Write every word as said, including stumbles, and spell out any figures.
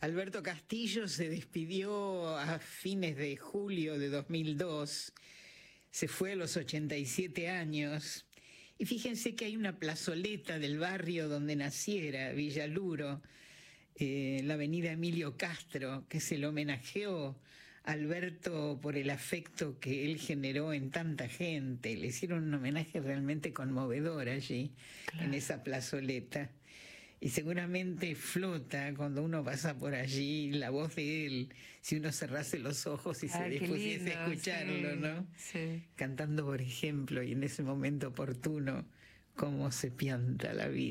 Alberto Castillo se despidió a fines de julio de dos mil dos, se fue a los ochenta y siete años, y fíjense que hay una plazoleta del barrio donde naciera, Villaluro, eh, la avenida Emilio Castro, que se le homenajeó a Alberto por el afecto que él generó en tanta gente. Le hicieron un homenaje realmente conmovedor allí, claro, en esa plazoleta. Y seguramente flota cuando uno pasa por allí la voz de él, si uno cerrase los ojos y se dispusiese a escucharlo, sí, ¿no? Sí. Cantando, por ejemplo, y en ese momento oportuno, cómo se pianta la vida.